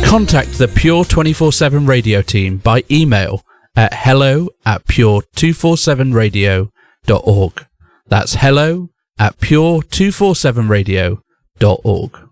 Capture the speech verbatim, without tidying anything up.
Contact the Pure twenty-four seven Radio team by email at hello at pure two forty-seven radio dot org. That's hello at pure two forty-seven radio dot org.